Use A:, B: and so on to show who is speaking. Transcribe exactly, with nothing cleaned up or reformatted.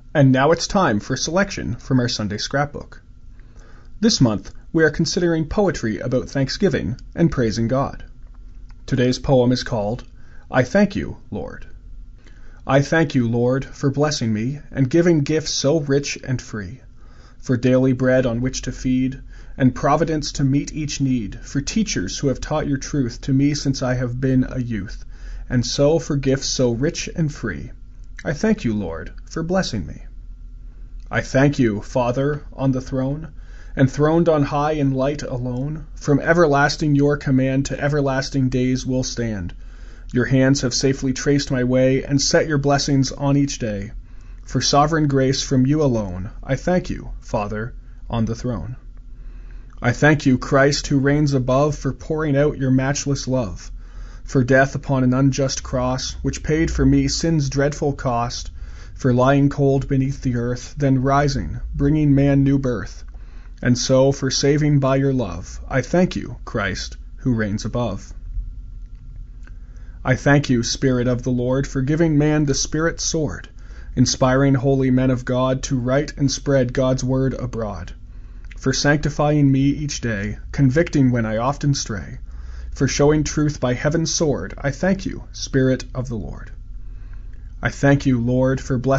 A: And now it's time for a selection from our Sunday scrapbook. This month, we are considering poetry about Thanksgiving and praising God. Today's poem is called, I Thank You, Lord. I thank you, Lord, for blessing me and giving gifts so rich and free, for daily bread on which to feed, and providence to meet each need, for teachers who have taught your truth to me since I have been a youth, and so for gifts so rich and free. I thank you, Lord, for blessing me. I thank you, Father, on the throne, enthroned on high in light alone. From everlasting your command to everlasting days will stand. Your hands have safely traced my way and set your blessings on each day. For sovereign grace from you alone, I thank you, Father, on the throne. I thank you, Christ, who reigns above, for pouring out your matchless love, for death upon an unjust cross, which paid for me sin's dreadful cost, for lying cold beneath the earth, then rising, bringing man new birth. And so, for saving by your love, I thank you, Christ, who reigns above. I thank you, Spirit of the Lord, for giving man the Spirit's sword, inspiring holy men of God to write and spread God's word abroad, for sanctifying me each day, convicting when I often stray, for showing truth by heaven's sword. I thank you, Spirit of the Lord. I thank you, Lord, for blessing